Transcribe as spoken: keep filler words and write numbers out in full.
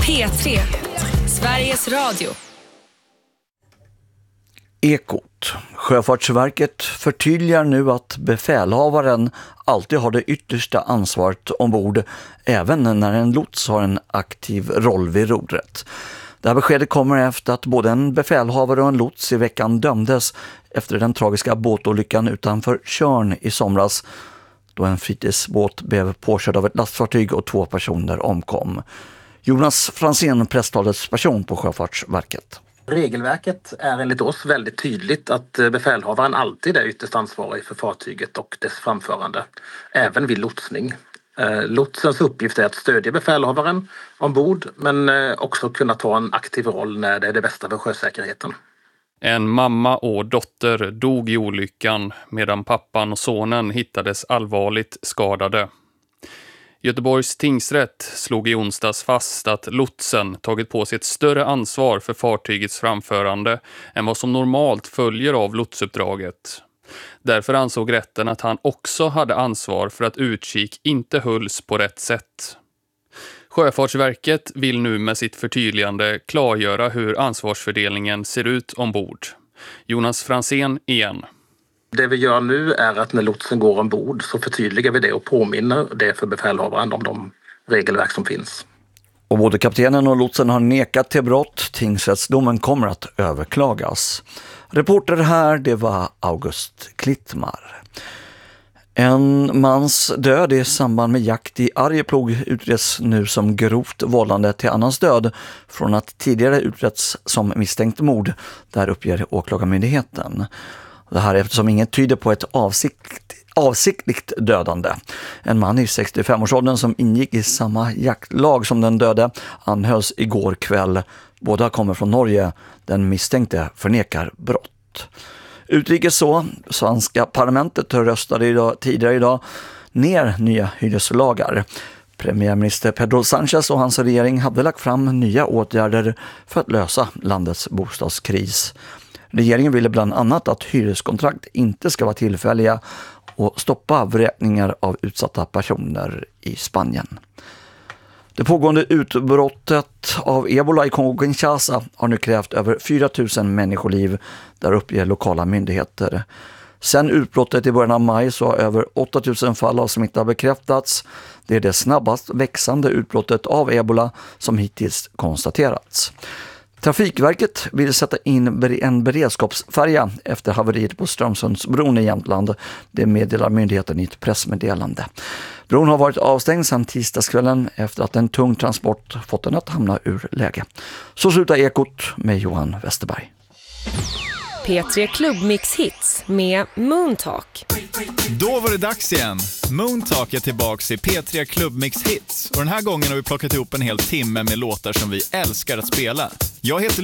P tre, Sveriges Radio. Ekot. Sjöfartsverket förtydligar nu att befälhavaren alltid har det yttersta ansvaret ombord, även när en lots har en aktiv roll vid rodret. Det här beskedet kommer efter att både en befälhavare och en lots i veckan dömdes efter den tragiska båtolyckan utanför Tjörn i somras, då en fritidsbåt blev påkörd av ett lastfartyg och två personer omkom. Jonas Franzén, presstalesperson på Sjöfartsverket. Regelverket är enligt oss väldigt tydligt att befälhavaren alltid är ytterst ansvarig för fartyget och dess framförande, även vid lotsning. Lotsens uppgift är att stödja befälhavaren ombord, men också kunna ta en aktiv roll när det är det bästa för sjösäkerheten. En mamma och dotter dog i olyckan medan pappan och sonen hittades allvarligt skadade. Göteborgs tingsrätt slog i onsdags fast att lotsen tagit på sig ett större ansvar för fartygets framförande än vad som normalt följer av lotsuppdraget. Därför ansåg rätten att han också hade ansvar för att utkik inte hölls på rätt sätt. Sjöfartsverket vill nu med sitt förtydligande klargöra hur ansvarsfördelningen ser ut ombord. Jonas Franzén igen. Det vi gör nu är att när lotsen går ombord så förtydligar vi det och påminner det för befälhavaren om de regelverk som finns. Och både kaptenen och lotsen har nekat till brott. Tingsrättsdomen kommer att överklagas. Reporter här, det var August Klittmar. En mans död i samband med jakt i Arjeplog utreds nu som grovt vållande till annans död från att tidigare utretts som misstänkt mord, där uppger åklagarmyndigheten. Det här eftersom inget tyder på ett avsikt, avsiktligt dödande. En man i sextiofem-årsåldern som ingick i samma jaktlag som den döde anhölls igår kväll. Båda kommer från Norge. Den misstänkte förnekar brott. Utrikes så, svenska parlamentet röstade idag, tidigare idag ner nya hyreslagar. Premiärminister Pedro Sánchez och hans regering hade lagt fram nya åtgärder för att lösa landets bostadskris. Regeringen ville bland annat att hyreskontrakt inte ska vara tillfälliga och stoppa vräkningar av utsatta personer i Spanien. Det pågående utbrottet av ebola i Kongo-Kinshasa har nu krävt över fyra tusen människoliv, där uppger lokala myndigheter. Sen utbrottet i början av maj så har över åtta tusen fall av smitta bekräftats. Det är det snabbast växande utbrottet av ebola som hittills konstaterats. Trafikverket vill sätta in en beredskapsfärja efter haveriet på Strömsundsbron i Jämtland. Det meddelar myndigheten i ett pressmeddelande. Bron har varit avstängd sedan tisdagskvällen efter att en tung transport fått den att hamna ur läge. Så slutar Ekot med Johan Westerberg. P tre Klubbmix Hits med Moontalk. Då var det dags igen. Moontalk är tillbaka i P tre Klubbmix Hits. Och den här gången har vi plockat ihop en hel timme med låtar som vi älskar att spela. Jag heter